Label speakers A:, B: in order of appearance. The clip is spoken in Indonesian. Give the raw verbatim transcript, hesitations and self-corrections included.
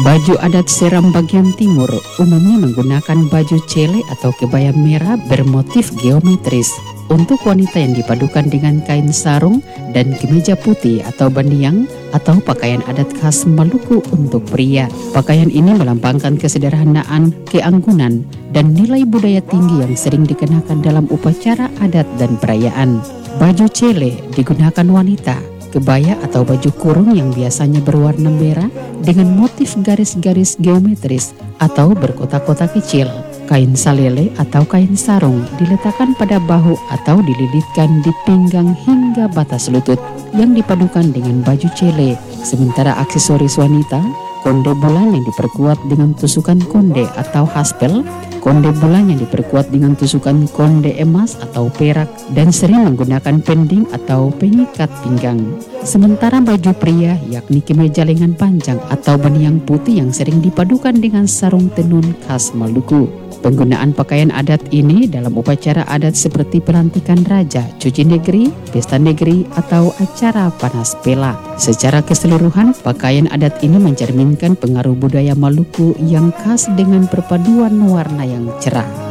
A: Baju adat Seram bagian timur umumnya menggunakan baju cele atau kebaya merah bermotif geometris. Untuk wanita yang dipadukan dengan kain sarung dan kemeja putih atau baniang atau pakaian adat khas Maluku untuk pria. Pakaian ini melambangkan kesederhanaan, keanggunan, dan nilai budaya tinggi yang sering dikenakan dalam upacara adat dan perayaan. Baju cele digunakan wanita. Kebaya atau baju kurung yang biasanya berwarna merah dengan motif garis-garis geometris atau berkotak-kotak kecil. Kain salele atau kain sarung diletakkan pada bahu atau dililitkan di pinggang hingga batas lutut yang dipadukan dengan baju cele. Sementara aksesoris wanita, konde bulan yang diperkuat dengan tusukan konde atau haspel, konde bulan yang diperkuat dengan tusukan konde emas atau perak, dan sering menggunakan pending atau pengikat pinggang. Sementara baju pria yakni kemeja lengan panjang atau baniang putih yang sering dipadukan dengan sarung tenun khas Maluku. Penggunaan pakaian adat ini dalam upacara adat seperti pelantikan raja, cuci negeri, pesta negeri, atau acara panas pela. Secara keseluruhan, pakaian adat ini mencerminkan pengaruh budaya Maluku yang khas dengan perpaduan warna yang cerah.